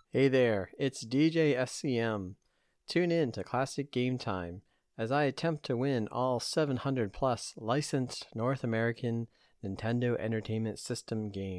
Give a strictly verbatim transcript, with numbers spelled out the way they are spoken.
Hey there, it's D J S C M. Tune in to Classic Game Time as I attempt to win all seven hundred plus licensed North American Nintendo Entertainment System games.